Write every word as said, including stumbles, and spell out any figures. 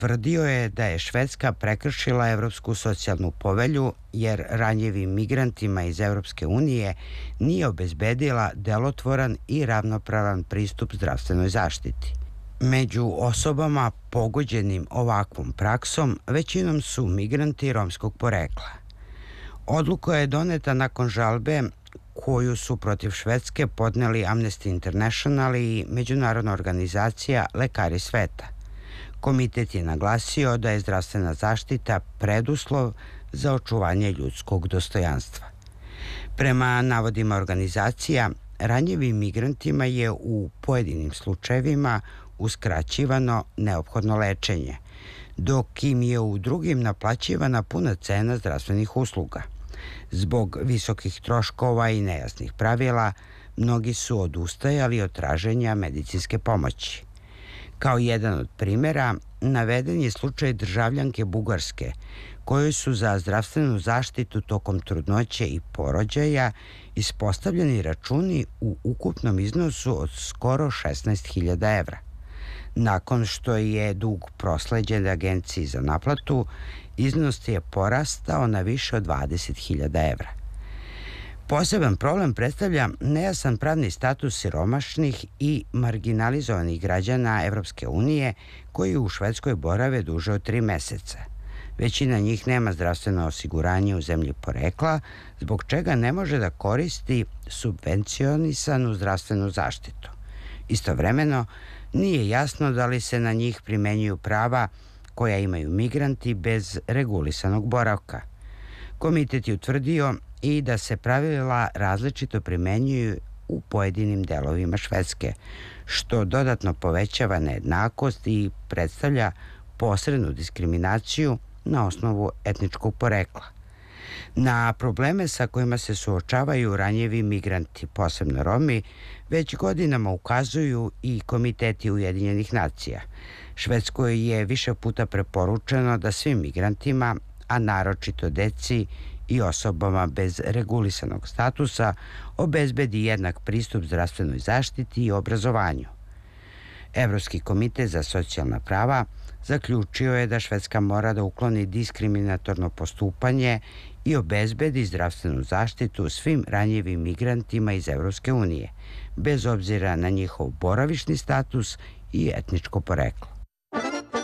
Tvrdio je da je Švedska prekršila Evropsku socijalnu povelju jer ranjivim migrantima iz Evropske unije nije obezbedila delotvoran i ravnopravan pristup zdravstvenoj zaštiti. Među osobama pogođenim ovakvom praksom većinom su migranti romskog porekla. Odluka je doneta nakon žalbe koju su protiv Švedske podneli Amnesty International i međunarodna organizacija Lekari sveta. Komitet je naglasio da je zdravstvena zaštita preduslov za očuvanje ljudskog dostojanstva. Prema navodima organizacija, ranjivim migrantima je u pojedinim slučajevima uskraćivano neophodno lečenje, dok im je u drugim naplaćivana puna cena zdravstvenih usluga. Zbog visokih troškova i nejasnih pravila, mnogi su odustajali od traženja medicinske pomoći. Kao jedan od primjera, naveden je slučaj državljanke Bugarske, kojoj su za zdravstvenu zaštitu tokom trudnoće i porođaja ispostavljeni računi u ukupnom iznosu od skoro šesnaest hiljada evra. Nakon što je dug prosleđen Agenciji za naplatu, iznos je porastao na više od dvadeset hiljada evra. Poseban problem predstavlja nejasan pravni status siromašnih i marginalizovanih građana Evropske unije koji u Švedskoj borave duže od tri meseca. Većina njih nema zdravstveno osiguranje u zemlji porekla, zbog čega ne može da koristi subvencionisanu zdravstvenu zaštitu. Istovremeno, nije jasno da li se na njih primenjuju prava koja imaju migranti bez regulisanog boravka. Komitet je utvrdio i da se pravila različito primenjuju u pojedinim delovima Švedske, što dodatno povećava nejednakost i predstavlja posrednu diskriminaciju na osnovu etničkog porekla. Na probleme sa kojima se suočavaju ranjivi migranti, posebno Romi, već godinama ukazuju i komiteti Ujedinjenih nacija. Švedskoj je više puta preporučeno da svim migrantima, a naročito deci i osobama bez regulisanog statusa, obezbedi jednak pristup zdravstvenoj zaštiti i obrazovanju. Evropski komitet za socijalna prava zaključio je da Švedska mora da ukloni diskriminatorno postupanje i obezbedi zdravstvenu zaštitu svim ranjivim migrantima iz Evropske unije, bez obzira na njihov boravišni status i etničko poreklo.